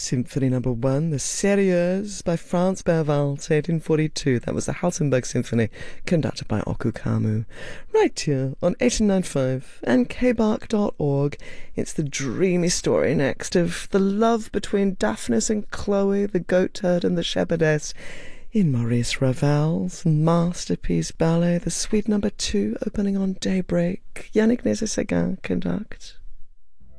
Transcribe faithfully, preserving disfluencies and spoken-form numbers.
Symphony Number One, The Sérieuse by Franz Berwald, eighteen forty-two. That was the Helsingborg Symphony, conducted by Oku Kamu. Right here on eighty-nine point five and k bark dot org. It's the dreamy story next of the love between Daphnis and Chloe, the goatherd and the shepherdess, in Maurice Ravel's masterpiece ballet, the Suite Number Two, opening on Daybreak. Yannick Nézet-Séguin conduct.